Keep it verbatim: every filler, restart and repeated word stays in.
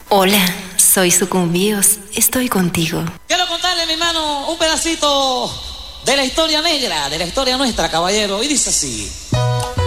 Hola, soy Sucumbíos, estoy contigo. Quiero contarle, mi hermano, un pedacito de la historia negra, de la historia nuestra, caballero, y dice así.